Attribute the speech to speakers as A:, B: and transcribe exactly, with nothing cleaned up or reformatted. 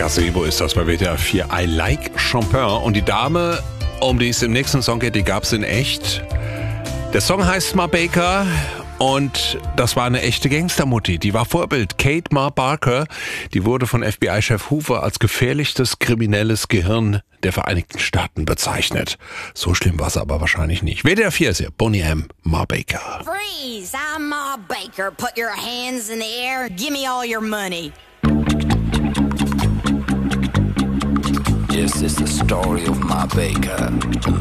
A: Gazebo ist das bei W D R vier. I Like Chopin. Und die Dame, um die es im nächsten Song geht, die gab es in echt. Der Song heißt Ma Baker und das war eine echte Gangstermutti. Die war Vorbild. Kate Ma Barker, die wurde von F B I-Chef Hoover als gefährlichstes kriminelles Gehirn der Vereinigten Staaten bezeichnet. So schlimm war es aber wahrscheinlich nicht. W D R vier ist hier. Boney M. Ma Baker.
B: Freeze! I'm Ma Baker. Put your hands in the air. Give me all your money.
C: This is the story of Ma Baker.